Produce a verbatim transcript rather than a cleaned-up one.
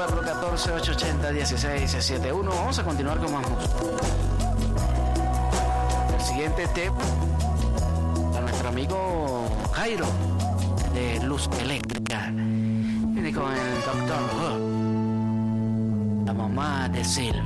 recuerdo, catorce ocho ochenta dieciséis setenta y uno. Vamos a continuar con más música. El siguiente tema a nuestro amigo Jairo de Luz Eléctrica. Viene con el doctor Who, la mamá de Silvia.